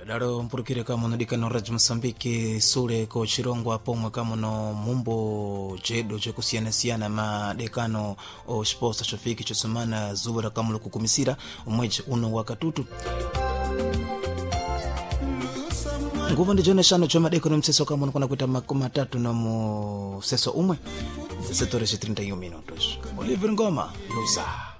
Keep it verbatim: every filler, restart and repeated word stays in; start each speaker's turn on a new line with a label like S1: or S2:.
S1: Laro mpurukire kama unadika no Radio Mosambiki sule ko chirongwa pomwe kama no mumbo jedo je kusiana siana ma dekano o sports chofiki chosomana zuwa kama lukukumisira umweje uno wakatutu nguvu ndi jone shano choma deko no mseso kama unakona kuita makoma tatu no mu seso umwe setore thirty minutos Oliver Ngoma Lusa